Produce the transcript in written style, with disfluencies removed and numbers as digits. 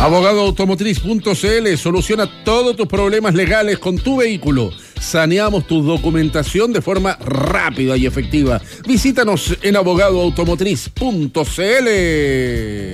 Abogadoautomotriz.cl soluciona todos tus problemas legales con tu vehículo. Saneamos tu documentación de forma rápida y efectiva. Visítanos en abogadoautomotriz.cl.